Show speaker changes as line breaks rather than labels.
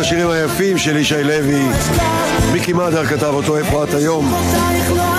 השירים היפים של ישי לוי. מיקי מדר כתב אותו, איפה את היום?